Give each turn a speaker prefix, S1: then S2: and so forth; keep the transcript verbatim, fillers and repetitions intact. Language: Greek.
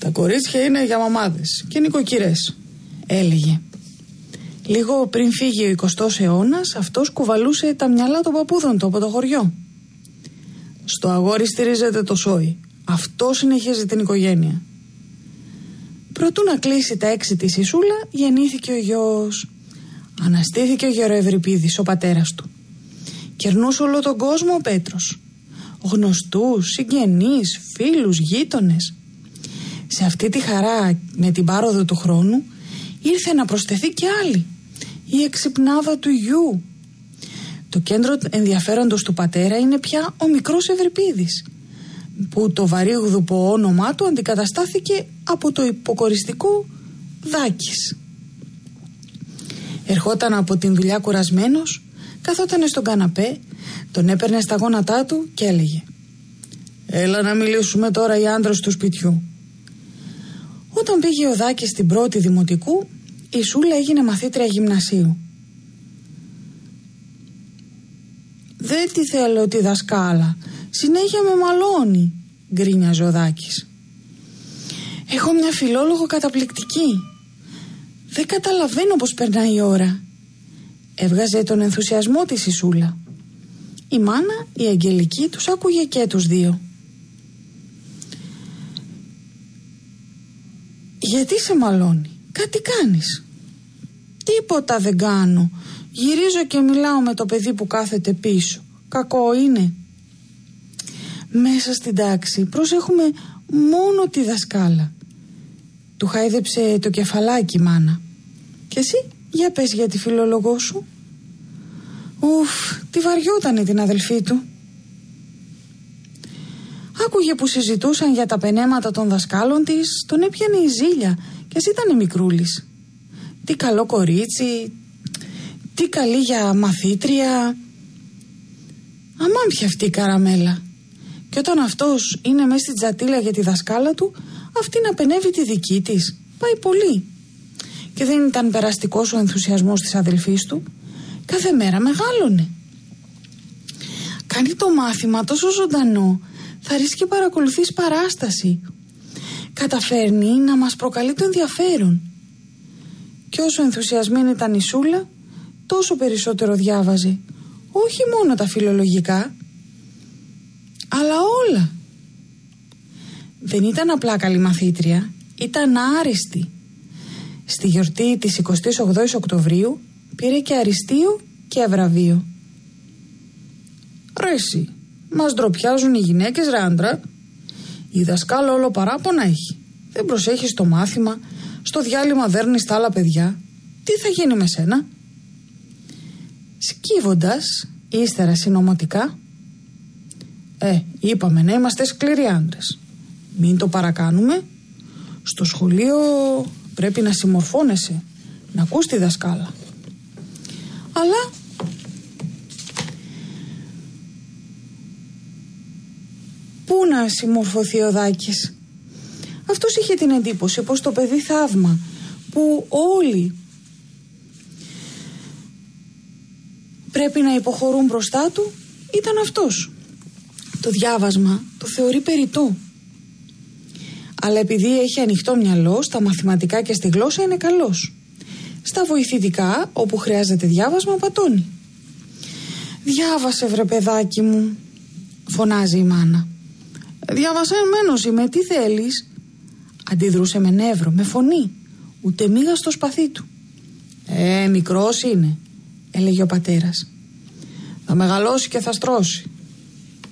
S1: Τα κορίτσια είναι για μαμάδες και νοικοκυρές, έλεγε. Λίγο πριν φύγει ο εικοστός αιώνας, αυτός κουβαλούσε τα μυαλά των παππούδων του από το χωριό. Στο αγόρι στηρίζεται το σόι. Αυτό συνεχίζει την οικογένεια. Προτού να κλείσει τα έξι της η Σούλα, γεννήθηκε ο γιος. Αναστήθηκε ο Γεροευρυπίδης, ο πατέρας του. Κερνούσε όλο τον κόσμο ο Πέτρος. Γνωστούς, συγγενείς, φίλους, γείτονες. Σε αυτή τη χαρά, με την πάροδο του χρόνου, ήρθε να προσθεθεί κι άλλη, η εξυπνάδα του γιου. Το κέντρο ενδιαφέροντος του πατέρα είναι πια ο μικρός Ευρυπίδης, που το βαρύγδουπο όνομά του αντικαταστάθηκε από το υποκοριστικό Δάκης. Ερχόταν από την δουλειά κουρασμένος, καθότανε στον καναπέ, τον έπαιρνε στα γόνατά του και έλεγε: «Έλα να μιλήσουμε τώρα οι άντρες του σπιτιού». Όταν πήγε ο Δάκης στην πρώτη δημοτικού, η Σούλα έγινε μαθήτρια γυμνασίου. «Δεν τη θέλω τη δασκάλα, συνέχεια με μαλώνει», γκρίνιαζε ο Δάκης. «Έχω μια φιλόλογο καταπληκτική. Δεν καταλαβαίνω πως περνάει η ώρα», έβγαζε τον ενθουσιασμό της η Σούλα. Η μάνα, η Αγγελική, τους άκουγε και τους δύο. «Γιατί σε μαλώνει, κάτι κάνεις?» «Τίποτα δεν κάνω. Γυρίζω και μιλάω με το παιδί που κάθεται πίσω. Κακό είναι?» «Μέσα στην τάξη προσέχουμε μόνο τη δασκάλα», του χάιδεψε το κεφαλάκι η μάνα. «Και εσύ, για πες για τη φιλόλογό σου». «Ουφ, τη βαριότανε την αδελφή του». Άκουγε που συζητούσαν για τα πενέματα των δασκάλων της, τον έπιανε η ζήλια κι ας ήτανε μικρούλης. Τι καλό κορίτσι, τι καλή για μαθήτρια. Αμάν πια αυτή η καραμέλα. Και όταν αυτός είναι μέσα στην τζατίλα για τη δασκάλα του, αυτή να πενεύει τη δική της. Πάει πολύ. Και δεν ήταν περαστικός ο ενθουσιασμός της αδελφής του. Κάθε μέρα μεγάλωνε. Κάνει το μάθημα τόσο ζωντανό, θα ρίξει και παρακολουθείς παράσταση. Καταφέρνει να μας προκαλεί το ενδιαφέρον. Και όσο ενθουσιασμένη ήταν η Σούλα, τόσο περισσότερο διάβαζε. Όχι μόνο τα φιλολογικά, αλλά όλα. Δεν ήταν απλά καλή μαθήτρια, ήταν άριστη. Στη γιορτή της εικοστής ογδόης Οκτωβρίου πήρε και αριστείο και βραβείο. «Ρε εσύ, μας ντροπιάζουν οι γυναίκες ρε άντρα. Η δασκάλα όλο παράπονα έχει. Δεν προσέχει στο μάθημα, στο διάλειμμα δέρνεις τα άλλα παιδιά. Τι θα γίνει με σένα?» Σκύβοντας, ύστερα συνωμοτικά: «Ε, είπαμε να είμαστε σκληροί άντρες. Μην το παρακάνουμε. Στο σχολείο πρέπει να συμμορφώνεσαι, να ακούς τη δασκάλα». Αλλά πού να συμμορφωθεί ο Δάκης? Αυτός είχε την εντύπωση πως το παιδί θαύμα που όλοι πρέπει να υποχωρούν μπροστά του ήταν αυτός. Το διάβασμα το θεωρεί περιττό. Αλλά επειδή έχει ανοιχτό μυαλό, στα μαθηματικά και στη γλώσσα είναι καλός. Στα βοηθητικά, όπου χρειάζεται διάβασμα, πατώνει. «Διάβασε βρε παιδάκι μου», φωνάζει η μάνα. «Διαβασμένος είμαι, τι θέλεις?» Αντιδρούσε με νεύρο, με φωνή, ούτε μίγα στο σπαθί του. «Ε, μικρός είναι», έλεγε ο πατέρας. «Θα μεγαλώσει και θα στρώσει.